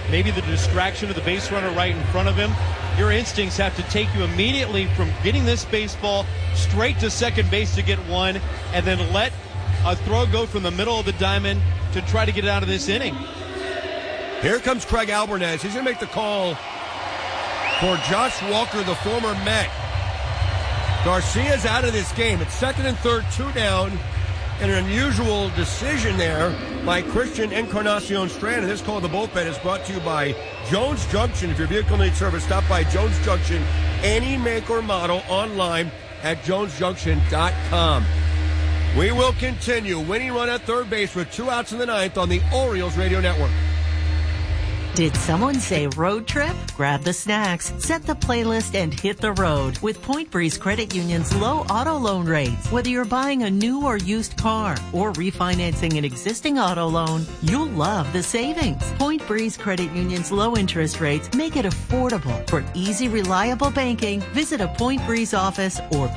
maybe the distraction of the base runner right in front of him, your instincts have to take you immediately from getting this baseball straight to second base to get one, and then let a throw go from the middle of the diamond to try to get it out of this inning. Here comes Craig Albornez. He's going to make the call for Josh Walker, the former Met. Garcia's out of this game. It's second and third, 2 down. And an unusual decision there by Christian Encarnacion Strand. And this call of the bullpen is brought to you by Jones Junction. If your vehicle needs service, stop by Jones Junction. Any make or model online at jonesjunction.com. We will continue. Winning run at third base with 2 outs in the ninth on the Orioles Radio Network. Did someone say road trip? Grab the snacks, set the playlist, and hit the road with Point Breeze Credit Union's low auto loan rates. Whether you're buying a new or used car or refinancing an existing auto loan, you'll love the savings. Point Breeze Credit Union's low interest rates make it affordable. For easy, reliable banking, visit a Point Breeze office or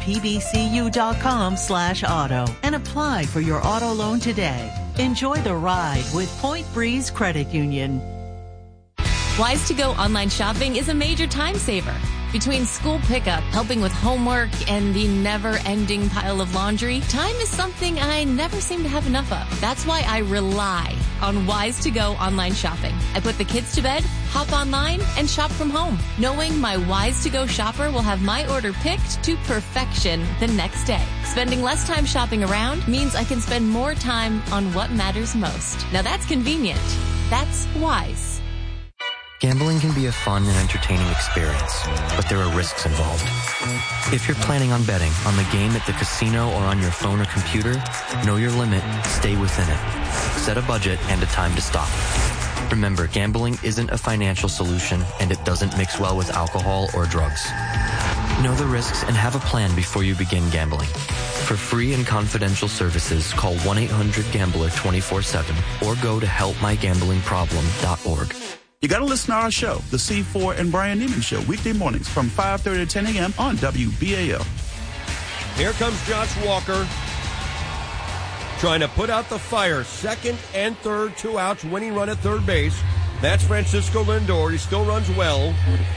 pbcu.com/auto and apply for your auto loan today. Enjoy the ride with Point Breeze Credit Union. Wise to Go online shopping is a major time saver. Between school pickup, helping with homework, and the never-ending pile of laundry, time is something I never seem to have enough of. That's why I rely on Wise to Go online shopping. I put the kids to bed, hop online, and shop from home, knowing my Wise to Go shopper will have my order picked to perfection the next day. Spending less time shopping around means I can spend more time on what matters most. Now that's convenient. That's Wise. Gambling can be a fun and entertaining experience, but there are risks involved. If you're planning on betting on the game at the casino or on your phone or computer, know your limit, stay within it. Set a budget and a time to stop. Remember, gambling isn't a financial solution, and it doesn't mix well with alcohol or drugs. Know the risks and have a plan before you begin gambling. For free and confidential services, call 1-800-GAMBLER 24/7 or go to helpmygamblingproblem.org. You got to listen to our show, The C4 and Brian Neiman Show, weekday mornings from 5:30 to 10 a.m. on WBAL. Here comes Josh Walker trying to put out the fire. Second and third, 2 outs, winning run at third base. That's Francisco Lindor. He still runs well.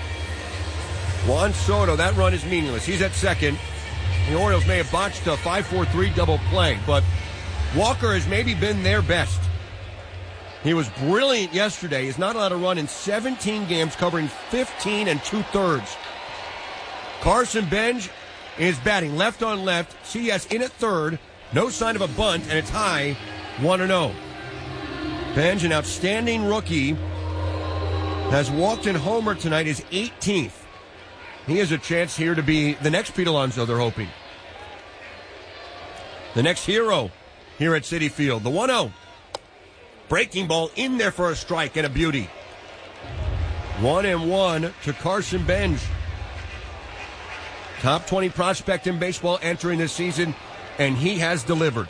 Juan Soto, that run is meaningless. He's at second. The Orioles may have botched a 5-4-3 double play, but Walker has maybe been their best. He was brilliant yesterday. He's not allowed to run in 17 games, covering 15 2/3. Carson Benj is batting left on left. CS in at third. No sign of a bunt, and it's high, 1-0. Benj, an outstanding rookie, has walked in homer tonight, his 18th. He has a chance here to be the next Pete Alonso, they're hoping. The next hero here at Citi Field. The 1-0. Breaking ball in there for a strike and a beauty. 1-1 to Carson Benj. Top 20 prospect in baseball entering this season, and he has delivered.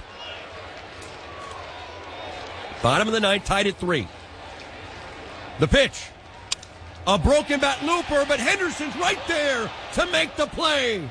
Bottom of the ninth, tied at 3. The pitch. A broken bat looper, but Henderson's right there to make the play.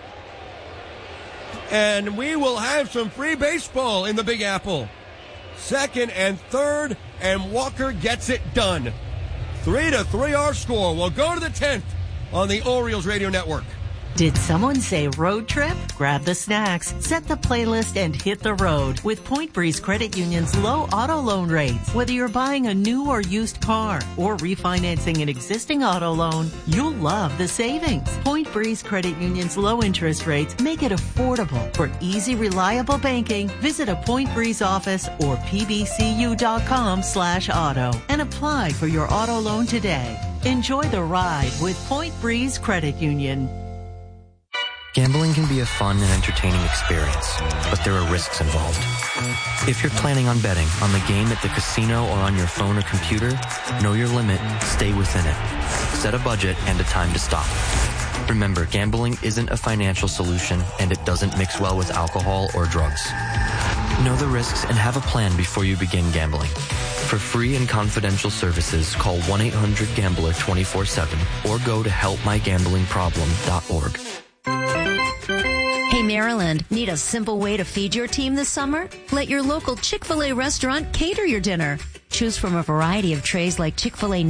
And we will have some free baseball in the Big Apple. Second and third, and Walker gets it done. 3-3 our score. We'll go to the 10th on the Orioles Radio Network. Did someone say road trip? Grab the snacks, set the playlist, and hit the road with Point Breeze Credit Union's low auto loan rates. Whether you're buying a new or used car or refinancing an existing auto loan, you'll love the savings. Point Breeze Credit Union's low interest rates make it affordable. For easy, reliable banking, visit a Point Breeze office or pbcu.com/auto and apply for your auto loan today. Enjoy the ride with Point Breeze Credit Union. Gambling can be a fun and entertaining experience, but there are risks involved. If you're planning on betting on the game at the casino or on your phone or computer, know your limit, stay within it. Set a budget and a time to stop. Remember, gambling isn't a financial solution, and it doesn't mix well with alcohol or drugs. Know the risks and have a plan before you begin gambling. For free and confidential services, call 1-800-GAMBLER 24/7 or go to helpmygamblingproblem.org. Hey, Maryland, need a simple way to feed your team this summer? Let your local Chick-fil-A restaurant cater your dinner. Choose from a variety of trays like Chick-fil-A